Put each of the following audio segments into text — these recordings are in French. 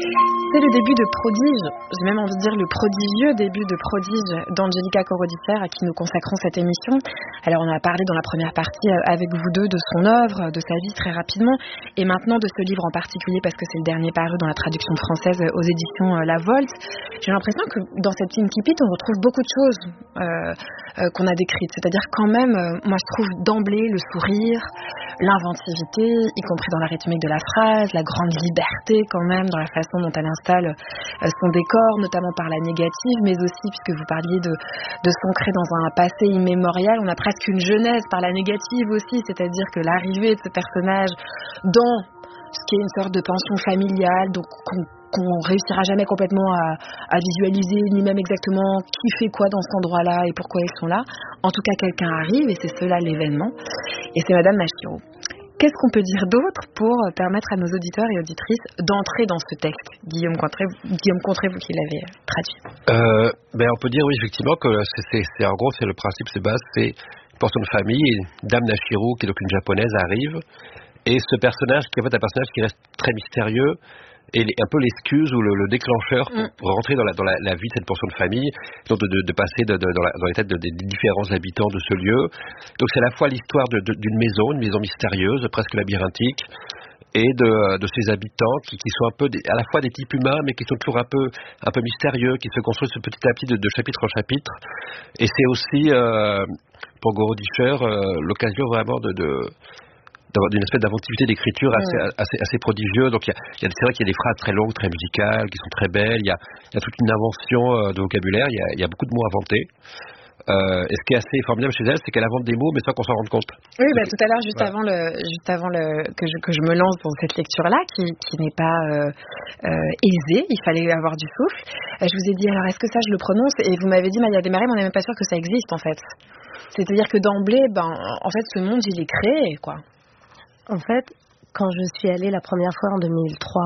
C'est le début de Prodige, j'ai même envie de dire le prodigieux début de Prodige d'Angelica Corodifert à qui nous consacrons cette émission. Alors on a parlé dans la première partie avec vous deux de son œuvre, de sa vie très rapidement, et maintenant de ce livre en particulier parce que c'est le dernier paru dans la traduction française aux éditions La Volte. J'ai l'impression que dans cette Incipit on retrouve beaucoup de choses qu'on a décrites, c'est-à-dire quand même, moi je trouve d'emblée le sourire, l'inventivité, y compris dans la rythmique de la phrase, la grande liberté quand même dans la façon dont elle installe son décor, notamment par la négative, mais aussi, puisque vous parliez de s'ancrer dans un passé immémorial, on a presque une genèse par la négative aussi, c'est-à-dire que l'arrivée de ce personnage dans ce qui est une sorte de pension familiale, donc qu'on réussira jamais complètement à visualiser, ni même exactement qui fait quoi dans cet endroit-là et pourquoi ils sont là. En tout cas, quelqu'un arrive et c'est cela l'événement. Et c'est Madame Machiro. Qu'est-ce qu'on peut dire d'autre pour permettre à nos auditeurs et auditrices d'entrer dans ce texte? Guillaume Contré, vous qui l'avez traduit. On peut dire oui, effectivement, que c'est en gros, c'est le principe, c'est base, c'est une portion de famille, et Dame Nashiro, qui est donc une japonaise, arrive, et ce personnage, qui est en fait un personnage qui reste très mystérieux, et un peu l'excuse ou le déclencheur pour rentrer dans la vie de cette portion de famille, donc de passer dans les têtes des différents habitants de ce lieu. Donc c'est à la fois l'histoire d'une maison, une maison mystérieuse, presque labyrinthique, et de ses habitants qui sont un peu à la fois des types humains, mais qui sont toujours un peu mystérieux, qui se construisent petit à petit de chapitre en chapitre. Et c'est aussi pour Gorodischer l'occasion vraiment d'avoir une espèce d'inventivité d'écriture assez prodigieuse. Donc c'est vrai qu'il y a des phrases très longues, très musicales, qui sont très belles. Il y a toute une invention de vocabulaire. Il y a beaucoup de mots inventés. Et ce qui est assez formidable chez elle, c'est qu'elle invente des mots, mais sans qu'on s'en rende compte. Oui, tout à l'heure, juste avant que je me lance dans cette lecture-là, qui n'est pas aisée, il fallait avoir du souffle. Je vous ai dit, alors est-ce que ça je le prononce? Et vous m'avez dit, Maya Desmarais, mais on n'est même pas sûr que ça existe en fait. C'est-à-dire que d'emblée, en fait, ce monde, il est créé, quoi. En fait, quand je suis allée la première fois en 2003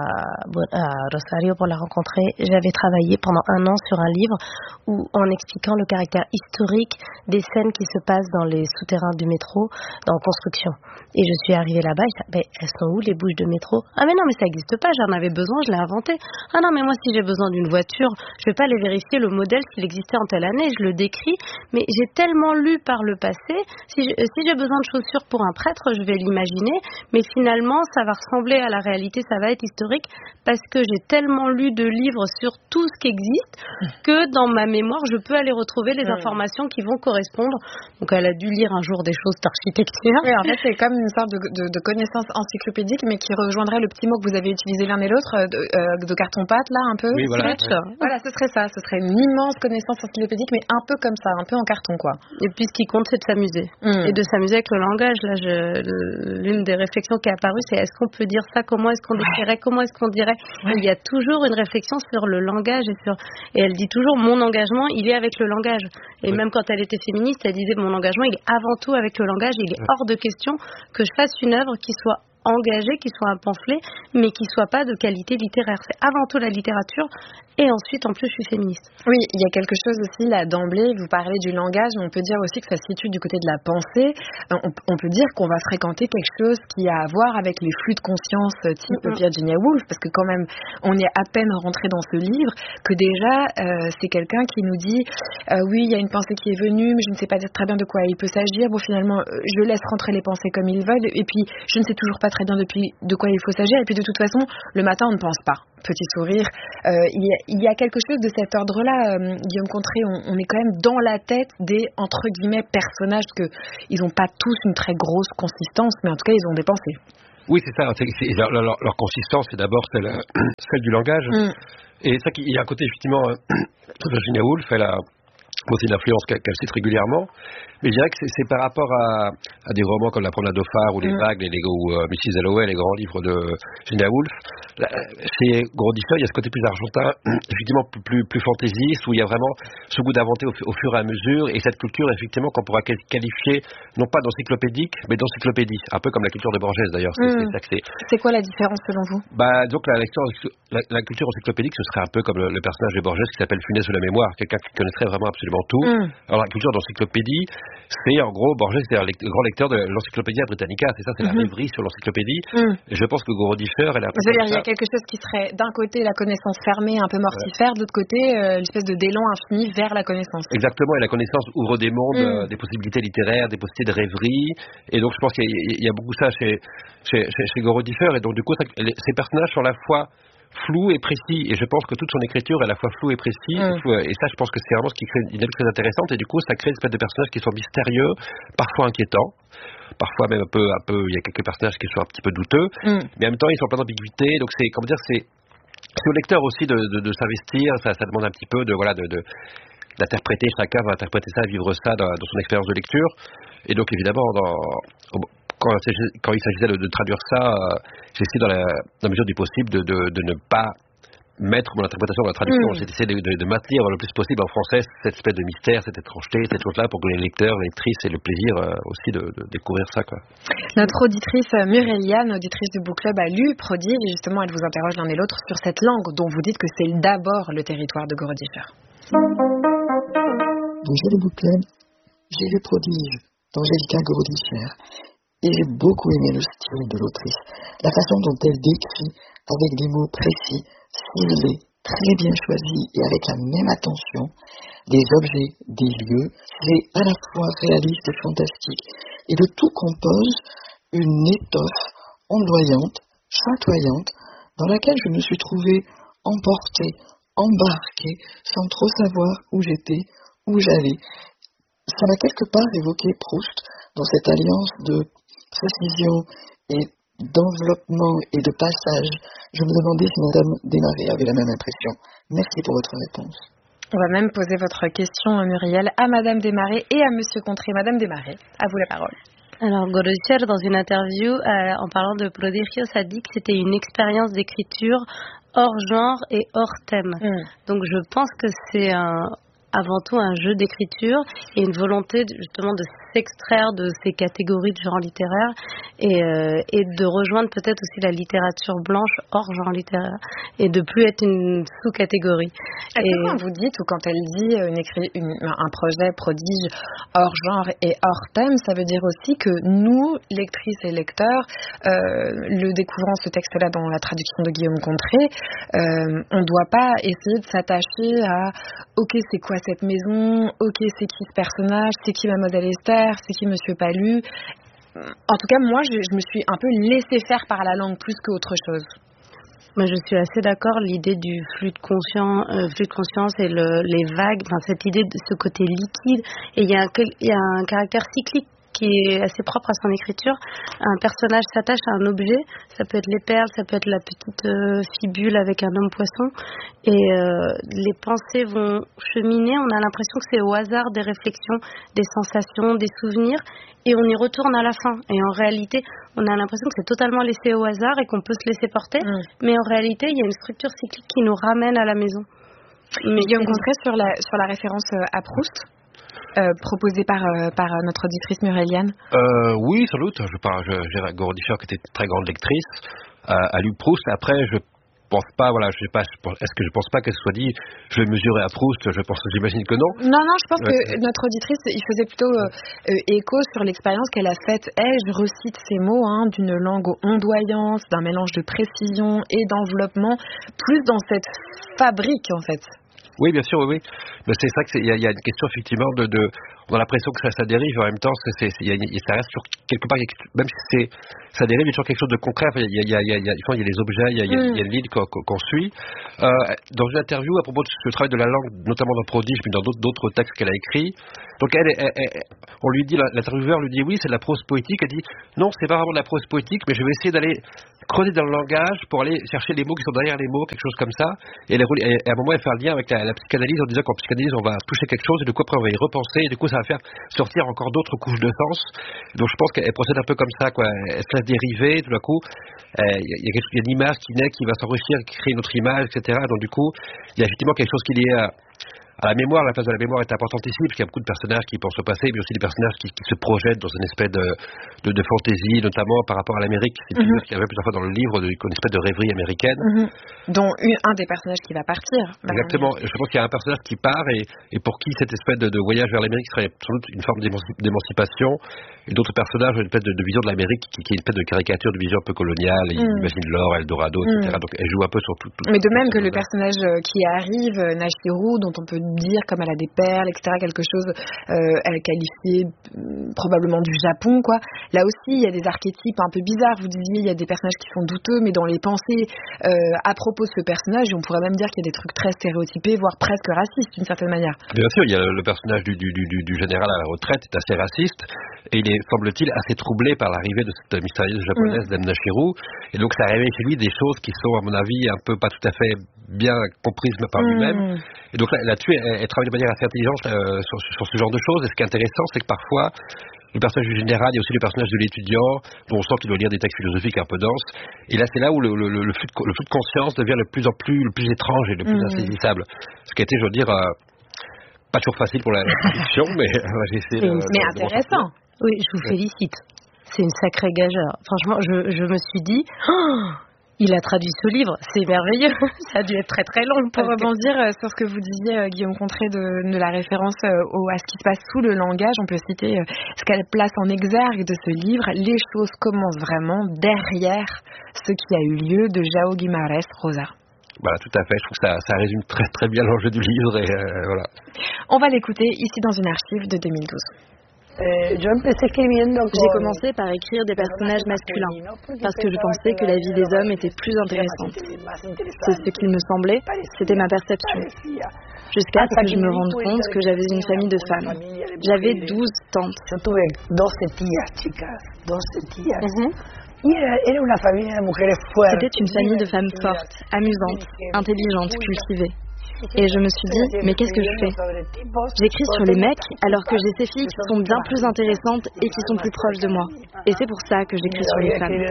à Rosario pour la rencontrer, j'avais travaillé pendant 1 an sur un livre où, en expliquant le caractère historique des scènes qui se passent dans les souterrains du métro, en construction. Et je suis arrivée là-bas, et elles sont où les bouches de métro? Ah mais non, mais ça n'existe pas, j'en avais besoin, je l'ai inventé. Ah non, mais moi si j'ai besoin d'une voiture, je vais pas aller vérifier le modèle s'il existait en telle année, je le décris, mais j'ai tellement lu par le passé, si j'ai besoin de chaussures pour un prêtre, je vais l'imaginer, mais finalement ça va ressembler à la réalité, ça va être historique, parce que j'ai tellement lu de livres sur tout ce qui existe, que dans ma mémoire, je peux aller retrouver les informations qui vont correspondre. Donc elle a dû lire un jour des choses d'architecture. Oui, en fait c'est comme une sorte de connaissance encyclopédique, mais qui rejoindrait le petit mot que vous avez utilisé l'un et l'autre, de carton-pâte, là, un peu. Oui, voilà. Voilà, ce serait ça. Ce serait une immense connaissance encyclopédique, mais un peu comme ça, un peu en carton, quoi. Et puis ce qui compte, c'est de s'amuser. Et de s'amuser avec le langage. Là, l'une des réflexions qui est apparue, c'est est-ce qu'on peut dire ça? Comment est-ce qu'on décrirait? Comment est-ce qu'on dirait? Il y a toujours une réflexion sur le langage et elle dit toujours mon engagement, il est avec le langage. Et même quand elle était féministe, elle disait mon engagement, il est avant tout avec le langage. Il est hors de question que je fasse une œuvre qui soit engagée, qui soit un pamphlet, mais qui soit pas de qualité littéraire. C'est avant tout la littérature, et ensuite, en plus, je suis féministe. Oui, il y a quelque chose aussi, là, d'emblée, vous parlez du langage, mais on peut dire aussi que ça se situe du côté de la pensée. On peut dire qu'on va fréquenter quelque chose qui a à voir avec les flux de conscience type Virginia Woolf, parce que quand même, on est à peine rentré dans ce livre, que déjà, c'est quelqu'un qui nous dit oui, il y a une pensée qui est venue, mais je ne sais pas très bien de quoi il peut s'agir. Bon, finalement, je laisse rentrer les pensées comme ils veulent, et puis je ne sais toujours pas très bien de quoi il faut s'agir, et puis de toute façon, le matin, on ne pense pas. Petit sourire. Il y a quelque chose de cet ordre-là, Guillaume Contré, on est quand même dans la tête des, entre guillemets, personnages, que ils n'ont pas tous une très grosse consistance, mais en tout cas, ils ont des pensées. Oui, c'est ça. Leur consistance, c'est d'abord celle du langage. Et ça, il y a un côté, effectivement, Virginia Woolf, elle a aussi une influence qu'elle cite régulièrement. Mais je dirais que c'est par rapport à des romans comme La Promenade au phare ou Les Vagues ou Mrs. Dalloway, les grands livres de Virginia Woolf. Chez Gorodischer, il y a ce côté plus argentin, effectivement plus fantaisiste, où il y a vraiment ce goût d'inventer au fur et à mesure, et cette culture, effectivement, qu'on pourra qualifier non pas d'encyclopédique, mais d'encyclopédie, un peu comme la culture de Borges d'ailleurs. C'est quoi la différence selon vous? Donc la culture encyclopédique, ce serait un peu comme le personnage de Borges qui s'appelle Funès ou la mémoire, quelqu'un qui connaîtrait vraiment absolument tout. Alors la culture d'encyclopédie, c'est en gros, Borges c'est un grand lecteur de l'Encyclopédia Britannica, c'est ça, c'est la rêverie sur l'encyclopédie. Et je pense que Gorodischer, elle a... C'est-à-dire, il y a quelque chose qui serait d'un côté la connaissance fermée, un peu mortifère, de l'autre côté l'espèce d'élan infini vers la connaissance. Exactement, et la connaissance ouvre des mondes, des possibilités littéraires, des possibilités de rêverie, et donc je pense qu'il y a beaucoup ça chez Gorodischer, et donc du coup ces personnages sont à la fois flou et précis, et je pense que toute son écriture est à la fois floue et précis, et ça je pense que c'est vraiment ce qui crée une dynamique très intéressante, et du coup ça crée une espèce de personnages qui sont mystérieux, parfois inquiétants, parfois même un peu, il y a quelques personnages qui sont un petit peu douteux, mais en même temps ils sont plein d'ambiguïté, donc c'est, comment dire, c'est au lecteur aussi de s'investir, ça demande un petit peu d'interpréter, chacun va interpréter ça, vivre ça dans son expérience de lecture, et donc évidemment quand il s'agissait de traduire ça, j'essaie dans la mesure du possible de ne pas mettre mon interprétation dans la traduction. J'ai essayé de maintenir le plus possible en français cette espèce de mystère, cette étrangeté, cette chose-là, pour que les lecteurs, les lectrices aient le plaisir aussi de découvrir ça, quoi. Notre auditrice Muriel Yann, auditrice du Book Club, a lu Prodige, et justement elle vous interroge l'un et l'autre sur cette langue dont vous dites que c'est d'abord le territoire de Gorodischer. Bonjour le Book Club, j'ai lu Prodige d'Angelica Gorodischer. Et j'ai beaucoup aimé le style de l'autrice, la façon dont elle décrit, avec des mots précis, ciselés, très bien choisis et avec la même attention, des objets, des lieux. C'est à la fois réaliste et fantastique. Et le tout compose une étoffe ondoyante, chatoyante, dans laquelle je me suis trouvée emportée, embarquée, sans trop savoir où j'étais, où j'allais. Ça m'a quelque part évoqué Proust, dans cette alliance de précision et d'enveloppement et de passage. Je me demandais si Madame Desmarais avait la même impression. Merci pour votre réponse. On va même poser votre question, Muriel, à Madame Desmarais et à Monsieur Contré. Madame Desmarais, à vous la parole. Alors, Gorodischer, dans une interview, en parlant de Prodigios, a dit que c'était une expérience d'écriture hors genre et hors thème. Donc, je pense que c'est avant tout un jeu d'écriture et une volonté justement de s'extraire de ces catégories de genre littéraire et de rejoindre peut-être aussi la littérature blanche hors genre littéraire et de plus être une sous-catégorie. Quand vous dites, ou quand elle dit un projet prodige hors genre et hors thème, ça veut dire aussi que nous, lectrices et lecteurs, le découvrant ce texte-là dans la traduction de Guillaume Contré, on ne doit pas essayer de s'attacher à ok, c'est quoi cette maison, ok, c'est qui ce personnage, c'est qui Mademoiselle Esther, c'est qui Monsieur Palu. En tout cas, moi, je me suis un peu laissée faire par la langue plus qu'autre chose. Moi, je suis assez d'accord. L'idée du flux de conscience et les vagues, cette idée de ce côté liquide. Et il y a un caractère cyclique qui est assez propre à son écriture. Un personnage s'attache à un objet, ça peut être les perles, ça peut être la petite fibule avec un homme poisson, et les pensées vont cheminer, on a l'impression que c'est au hasard des réflexions, des sensations, des souvenirs, et on y retourne à la fin. Et en réalité, on a l'impression que c'est totalement laissé au hasard et qu'on peut se laisser porter, mais en réalité, il y a une structure cyclique qui nous ramène à la maison. Guillaume Contré, sur la référence à Proust proposée par notre auditrice Muriel Yann. Oui, sans doute. J'ai Gorodischer, qui était une très grande lectrice, a lu Proust. Après, je pense pas, est-ce que je pense pas qu'elle se soit dit, je vais mesurer à Proust, j'imagine que non. Non, je pense que notre auditrice, il faisait plutôt écho sur l'expérience qu'elle a faite, je recite ces mots, d'une langue aux ondoyances, d'un mélange de précision et d'enveloppement, plus dans cette fabrique, en fait. Oui, bien sûr, oui. Mais c'est ça qu'il y a une question, effectivement, on a l'impression que ça dérive, en même temps, ça reste sur quelque part, même si ça dérive, il y a toujours quelque chose de concret. Enfin, il y a les objets, il y a une ligne qu'on suit. Dans une interview à propos de ce travail de la langue, notamment dans Prodige, mais dans d'autres textes qu'elle a écrits, donc on lui dit, l'intervieweur lui dit, oui, c'est de la prose poétique. Elle dit, non, c'est pas vraiment de la prose poétique, mais je vais essayer d'aller creuser dans le langage pour aller chercher les mots qui sont derrière les mots, quelque chose comme ça. Et à un moment, elle fait un lien avec la psychanalyse en disant qu'en psychanalyse, on va toucher quelque chose et du coup, après, on va y repenser et du coup, ça va faire sortir encore d'autres couches de sens. Donc, je pense qu'elle procède un peu comme ça, quoi. Elle se laisse dériver, tout d'un coup, il y a une image qui naît, qui va s'enrichir, qui crée une autre image, etc. Donc, du coup, il y a effectivement quelque chose qui est lié la mémoire, la place de la mémoire est importante ici, parce qu'il y a beaucoup de personnages qui pensent au passé, mais aussi des personnages qui se projettent dans une espèce de fantaisie, notamment par rapport à l'Amérique. C'est une figure qui avait plusieurs fois dans le livre, une espèce de rêverie américaine. Dont un des personnages qui va partir. Exactement. Je pense qu'il y a un personnage qui part et pour qui cette espèce de voyage vers l'Amérique serait sans doute une forme d'émancipation, et d'autres personnages ont une espèce de vision de l'Amérique qui est une espèce de caricature, de vision un peu coloniale. Ils imaginent l'or, Eldorado, etc. Donc elle joue un peu sur tout. Mais de même que le personnage qui arrive, Nashiru, dont on peut dire comme elle a des perles, etc., quelque chose qualifié probablement du Japon, quoi. Là aussi, il y a des archétypes un peu bizarres. Vous disiez, il y a des personnages qui sont douteux, mais dans les pensées à propos de ce personnage, on pourrait même dire qu'il y a des trucs très stéréotypés, voire presque racistes d'une certaine manière. Bien sûr, il y a le personnage du général à la retraite est assez raciste, et il est, semble-t-il, assez troublé par l'arrivée de cette mystérieuse japonaise Dame Nashiru, et donc ça réveille chez lui des choses qui sont, à mon avis, un peu pas tout à fait bien comprises par lui-même. Et donc là-dessus, elle travaille de manière assez intelligente sur ce genre de choses, et ce qui est intéressant, c'est que parfois, le personnage du général, il y a aussi le personnage de l'étudiant, dont on sent qu'il doit lire des textes philosophiques un peu denses. Et là, c'est là où le flux de conscience devient le plus étrange et le plus insaisissable. Ce qui a été, je veux dire, pas toujours facile pour la traduction, mais j'ai essayé de... Mais intéressant. Oui, je vous félicite. C'est une sacrée gageure. Franchement, je me suis dit... il a traduit ce livre, c'est merveilleux. Ça a dû être très très long. Pour rebondir sur ce que vous disiez, Guillaume Contré, de la référence à ce qui se passe sous le langage, on peut citer ce qu'elle place en exergue de ce livre. Les choses commencent vraiment derrière ce qui a eu lieu de João Guimarães Rosa. Voilà, tout à fait. Je trouve que ça résume très très bien l'enjeu du livre. Et voilà. On va l'écouter ici dans une archive de 2012. J'ai commencé par écrire des personnages masculins, parce que je pensais que la vie des hommes était plus intéressante. C'est ce qu'il me semblait, c'était ma perception. Jusqu'à ce que je me rende compte que j'avais une famille de femmes. J'avais 12 tantes. C'était une famille de femmes fortes, amusantes, intelligentes, cultivées. Et je me suis dit, mais qu'est-ce que je fais? J'écris sur les mecs alors que j'ai ces filles qui sont bien plus intéressantes et qui sont plus proches de moi. Et c'est pour ça que j'écris sur les femmes.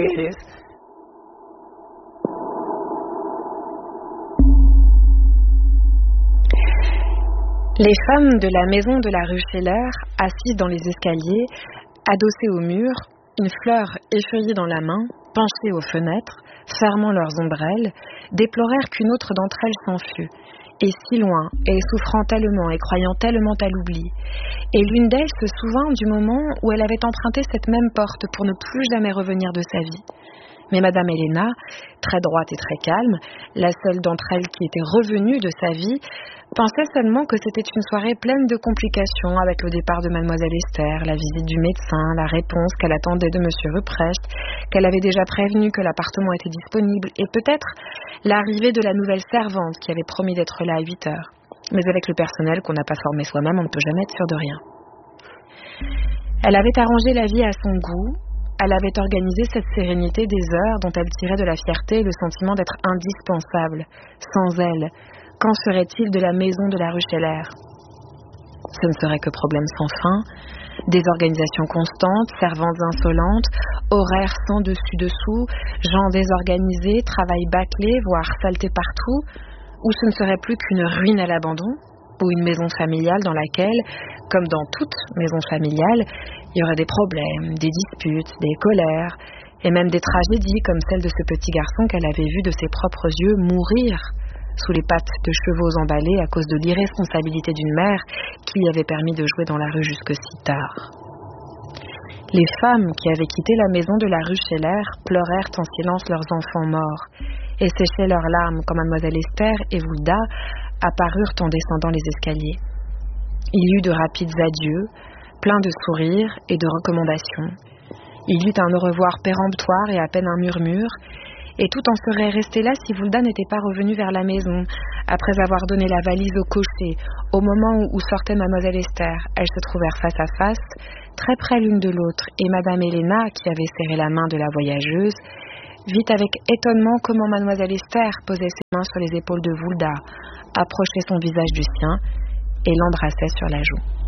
Les femmes de la maison de la rue Scheller, assises dans les escaliers, adossées au mur, une fleur effeuillée dans la main, penchées aux fenêtres, fermant leurs ombrelles, déplorèrent qu'une autre d'entre elles s'en fût, et si loin, et souffrant tellement et croyant tellement à l'oubli. Et l'une d'elles se souvint du moment où elle avait emprunté cette même porte pour ne plus jamais revenir de sa vie. Mais Madame Helena, très droite et très calme, la seule d'entre elles qui était revenue de sa vie, pensait seulement que c'était une soirée pleine de complications avec le départ de Mademoiselle Esther, la visite du médecin, la réponse qu'elle attendait de Monsieur Ruprecht, qu'elle avait déjà prévenu que l'appartement était disponible, et peut-être l'arrivée de la nouvelle servante qui avait promis d'être là à 8 heures. Mais avec le personnel qu'on n'a pas formé soi-même, on ne peut jamais être sûr de rien. Elle avait arrangé la vie à son goût. Elle avait organisé cette sérénité des heures dont elle tirait de la fierté et le sentiment d'être indispensable. Sans elle, qu'en serait-il de la maison de la rue Scheller? Ce ne serait que problèmes sans fin, désorganisation constante, servantes insolentes, horaires sans dessus-dessous, gens désorganisés, travail bâclé, voire saleté partout, ou ce ne serait plus qu'une ruine à l'abandon, ou une maison familiale dans laquelle, comme dans toute maison familiale, il y aurait des problèmes, des disputes, des colères, et même des tragédies comme celle de ce petit garçon qu'elle avait vu de ses propres yeux mourir sous les pattes de chevaux emballés à cause de l'irresponsabilité d'une mère qui lui avait permis de jouer dans la rue jusque si tard. Les femmes qui avaient quitté la maison de la rue Scheller pleurèrent en silence leurs enfants morts et séchaient leurs larmes quand Mademoiselle Esther et Vulda apparurent en descendant les escaliers. Il y eut de rapides adieux, pleins de sourires et de recommandations. Il y eut un au revoir péremptoire et à peine un murmure, et tout en serait resté là si Vulda n'était pas revenue vers la maison, après avoir donné la valise au cocher. Au moment où sortait Mademoiselle Esther, elles se trouvèrent face à face, très près l'une de l'autre, et Madame Helena, qui avait serré la main de la voyageuse, vit avec étonnement comment Mademoiselle Esther posait ses mains sur les épaules de Vulda, approchait son visage du sien et l'embrassait sur la joue.